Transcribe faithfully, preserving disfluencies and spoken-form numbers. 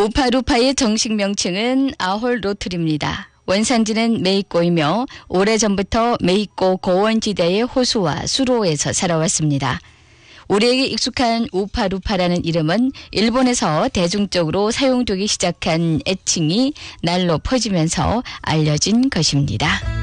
우파루파의 정식 명칭은 아홀로틀입니다. 원산지는 메이꼬이며 오래전부터 메이꼬 고원지대의 호수와 수로에서 살아왔습니다. 우리에게 익숙한 우파루파라는 이름은 일본에서 대중적으로 사용되기 시작한 애칭이 날로 퍼지면서 알려진 것입니다.